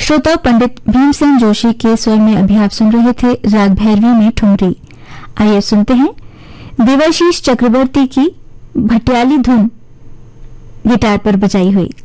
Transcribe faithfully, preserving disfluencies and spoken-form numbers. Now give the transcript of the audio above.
श्रोता पंडित भीमसेन जोशी के स्वर में अभी आप सुन रहे थे राग भैरवी में ठुमरी। आइए सुनते हैं देवाशीष चक्रवर्ती की भटियाली धुन गिटार पर बजाई हुई।